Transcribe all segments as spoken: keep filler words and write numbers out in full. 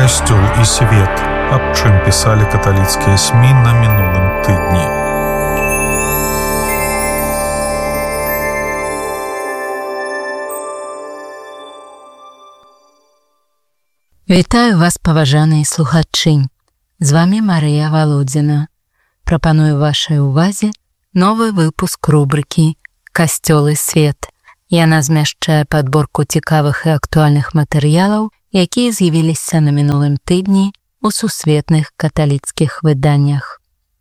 Касцёл і свет, аб чым пісалі каталіцкія СМІ на мінулым тыдні. Вітаю вас, паважаныя слухачы. З вами Марыя Валодзіна. Прапаную вашай увазе новы выпуск рубрыкі «Касцёл і свет». Яна змяшчае падборку цікавых і актуальных матэрыялаў, якія з'явіліся на мінулым тыдні у сусветных каталіцкіх выданнях.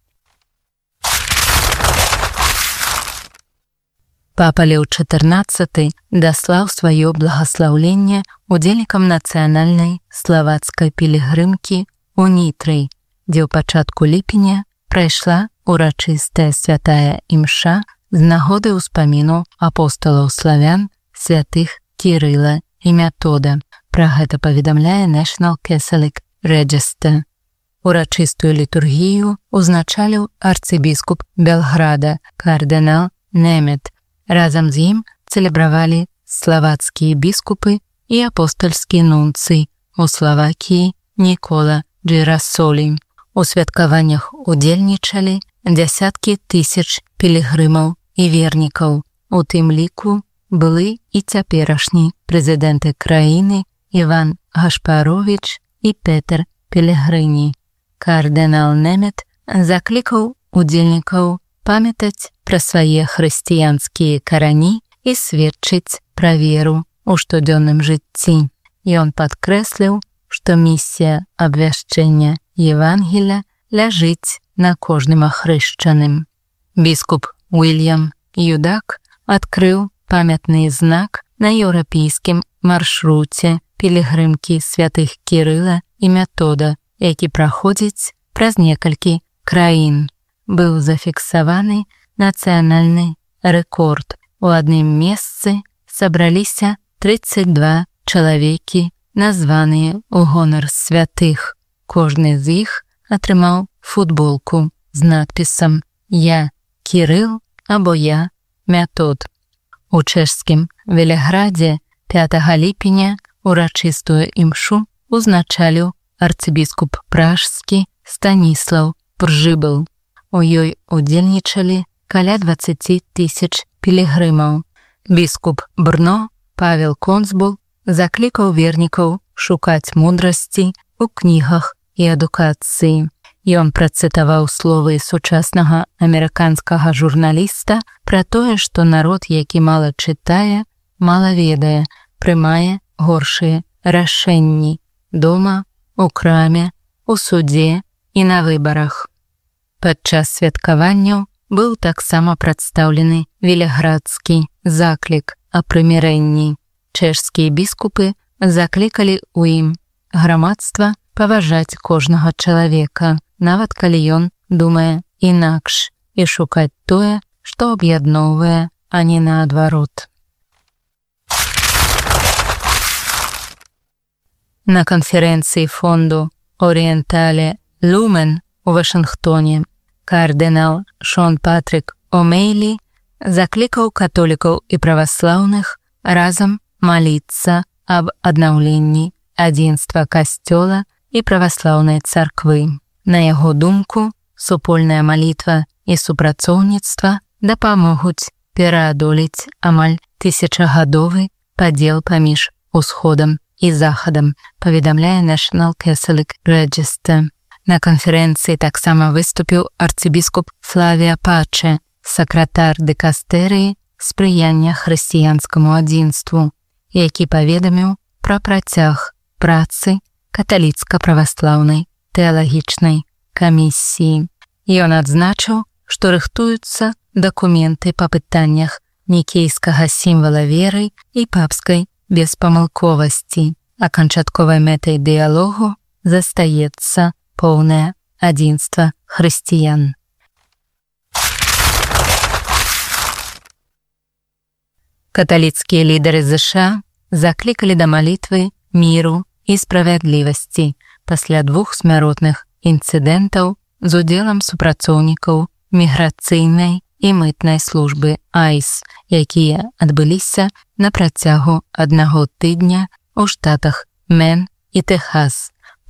Папа Леў чатырнаццаты даслаў сваё благаслаўленне удзельнікам нацыянальнай славацкай пілігрымкі у Нітры, дзе ў пачатку ліпеня прайшла урачыстая святая імша з нагоды ўспаміну апосталаў славян святых Кірыла і Мятода. Пра гэта паведамляе National Catholic Register. Урачыстую літургію узначаліў арцыбіскуп Белграда кардынал Немет. Разам з ім цэлебравалі славацкія біскупы і апостальскі нунцый у Славакіі Нікола Джірасолі. У святкаваннях удзельнічалі дзясяткі тысяч пілігрымаў і вернікаў, у тым ліку былы і цяперашні прэзідэнты краіны Іван Гашпаровіч і Петр Пелегрыні. Кардынал Немет заклікаў удзельнікаў памятаць пра свае хрысціянскія карані і сведчыць пра веру ў штодзённым жыцці. Ён падкрэсліў, што місія абвяшчэння Евангеля ляжыць на кожным ахрышчаным. Біскуп Уільям Юдак адкрыў памятны знак на еўрапейскім маршруце пілігрымкі святых Кірыла і Мятода, які праходзіць праз некалькі краін. Быў зафіксаваны нацыянальны рэкорд. У адным месцы сабраліся трыццаць два чалавекі, названыя ў гонар святых. Кожны з іх атрымаў футболку з надпісам «Я Кірыл» або «Я Мятод». У чэшскім Веліградзе пятага ліпеня урачыстую імшу узначаліў арцыбіскуп пражскі Станіслаў Пржыбл. У ёй удзельнічалі каля дваццаць тысяч пілігрымаў. Біскуп Брно Павел Консбул заклікаў вернікаў шукаць мудрасці ў кнігах і адукацыі. Ён працытаваў словы сучаснага амерыканскага журналіста пра тое, што народ, які мала чытае, мала ведае, прымае горшыя рашэнні дома, у краме, у судзе і на выбарах. Падчас святкаванняў быў таксама прадстаўлены веліградскі заклік о прымірэнні. Чэшскія біскупы заклікалі ў ім грамадства паважаць кожнага чалавека, нават калі ён думае інакш, і шукаць тое, што аб'ядноўвае, а не наадварот. На канферэнцыі фонду Орієнтале Люмен у Вашынгтоне кардынал Шон Патрик О'Мейлі заклікаў католікаў і праваслаўных разам маліцца аб аднаўленні адзінства касцёла і праваслаўнай царквы. На яго думку, супольная малітва і супрацоўніцтва дапамогуць пераадолець амаль тысячагадовы падзел паміж усходам і захадам, паведамляе National Catholic Register. На канферэнцыі таксама выступіў арцыбіскуп Флавія Паче, сакратар дыкастэрыі спрыяння хрысціянскаму адзінству, які паведаміў пра працяг працы каталіцка-праваслаўнай тэалагічнай камісіі. Ён адзначыў, што рыхтуюцца дакументы па пытаннях нікейскага сімвала веры і папскай беспамылковасці. Аканчатковай мэтай дыялогу застаецца поўнае адзінства хрысціян. Каталіцкія лідары ЗША заклікалі да малітвы, міру і справядлівасці пасля двух смяротных інцыдэнтаў з удзелам супрацоўнікаў міграцыйнай і мытнай службы айс, якія адбыліся на працягу аднаго тыдня у штатах Мэн і Тэхас.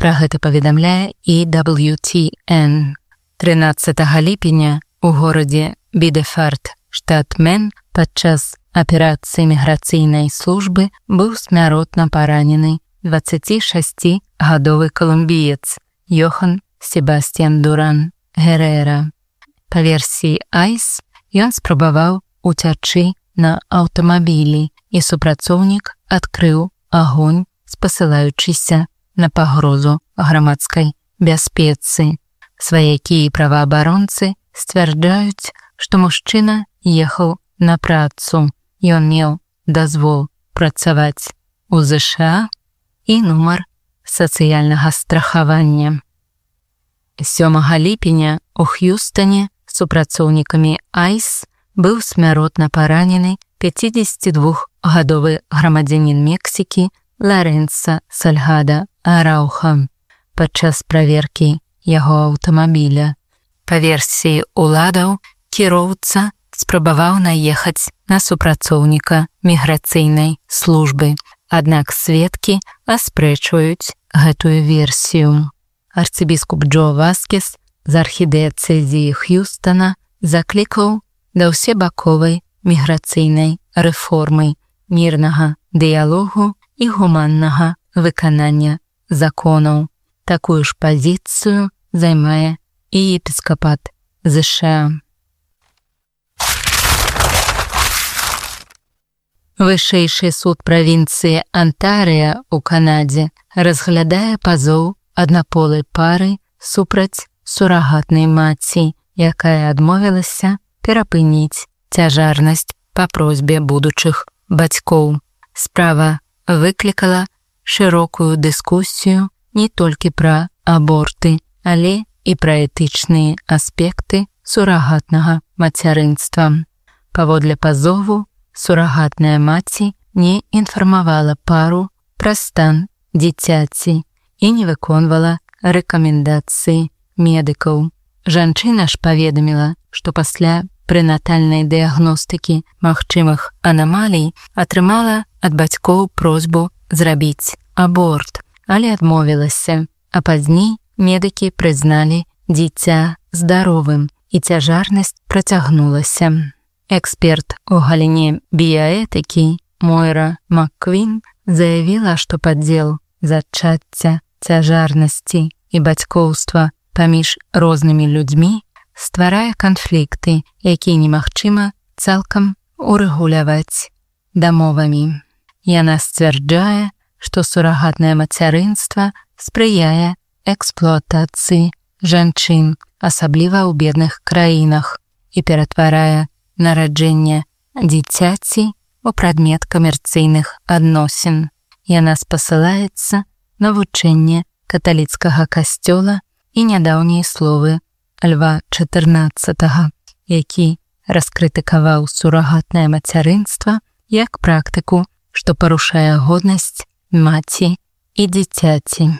Пра гэта паведамляе і дабл ю ти эн. трынаццатага ліпеня у горадзе Бидефард, штат Мэн, падчас аперацыі міграцыйнай службы быў смяротна паранены дваццацішасцігадовы калумбіец Йохан Себастьян Дуран Герера. Па версіі айс, ён спрабаваў уцячы на аўтамабілі, і супрацоўнік адкрыў агонь, спасылаючыся на пагрозу грамадскай бяспецы. Сваякі і праваабаронцы сцвярджаюць, што мужчына ехаў на працу. Ён меў дазвол працаваць у ЗША і нумар сацыяльнага страхавання. сёмага ліпеня у Х'юстане супрацоўнікамі айс быў смяротна паранены пяцідзесятидвухгадовы грамадзянін Мексікі Лоренцо Сальгадо Арауха падчас праверкі яго аўтамабіля. Па версіі уладаў, кіроўца спрабаваў наехаць на супрацоўніка міграцыйнай службы, аднак сведкі аспрэчваюць гэтую версію. Арцыбіскуп Джо Васкес з архідыяцэзіі Х'юстана заклікаў да ўсебаковай міграцыйнай рэформы, мірнага дыялогу і гуманнага выканання законаў. Такую ж пазіцыю займае і епіскапат ЗША. Вышэйшы суд правінцыі Антарыа ў Канадзе разглядае пазоў аднаполай пары супраць сурагатнай маці, якая адмовілася перапыніць цяжарнасць па просьбе будучых бацькоў. Справа выклікала шырокую дыскусію не толькі пра аборты, але і пра этычныя аспекты сурагатнага мацярынства. Паводле пазову, сурагатная маці не інфармавала пару пра стан дзіцяці і не выконвала рэкамендацыі медыкаў. Жанчына ж паведаміла, што пасля прэнатальнай дыягностыкі магчымых анамалій атрымала ад бацькоў просьбу зрабіць аборт, але адмовілася, а пазней медыкі прызналі дзіця здаровым і цяжарнасць працягнулася. Эксперт у галіне біяэтыкі Мойра Макквін заявіла, што падзел зачацця, цяжарнасці і бацькоўства паміж рознымі людзьмі стварае канфлікты, якія немагчыма цалкам урэгуляваць дамовамі. Яна сцвярджае, што сурагатнае мацярынства спрыяе эксплуатацыі жанчын, асабліва ў бедных краінах, і ператварае нараджэнне дзіцяці у прадмет камерцыйных адносін. Яна спасылаецца на вучэнне каталіцкага касцёла і нядаўнія словы Льва чатырнаццатага, які раскрытыкаваў сурагатнае мацярынства як практыку, што парушае годнасць маці і дзіцяці.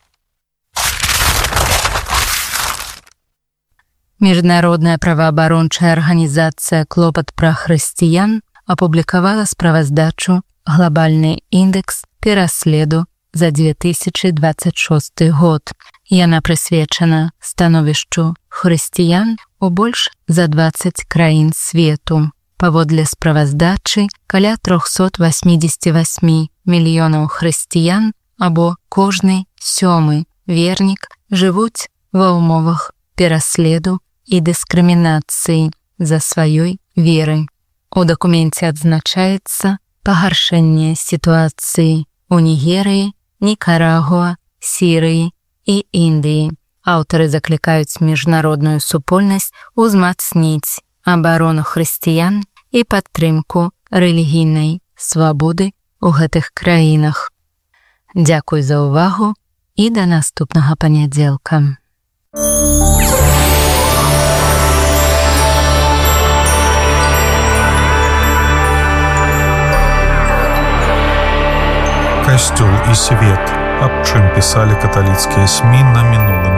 Міжнародная праваабарончая арганізацыя «Клопат пра хрысціян» апублікавала справаздачу «Глобальны індэкс пераследу» за две тысячи двадцать шосты год. Яна прысвечана становішчу хрысціян у больш за дваццаць краін свету. Паводле справаздачы, каля триста восемьдесят восемь мільёнаў хрысціян або кожны сёмы вернік жывуць ва ўмовах пераследу і дыскрымінацыі за сваёй веры. У дакуменце адзначаецца пагаршэнне сітуацыі у Нігерыі, Нікарагуа, Сірыі і Індыі. Аўтары заклікаюць міжнародную супольнасць узмацніць абарону хрысціян і падтрымку рэлігійнай свабоды ў гэтых краінах. Дзякуй за ўвагу і да наступнага панядзелка. Касцёл і свет. Аб чым пісалі каталіцкія СМі на мінулым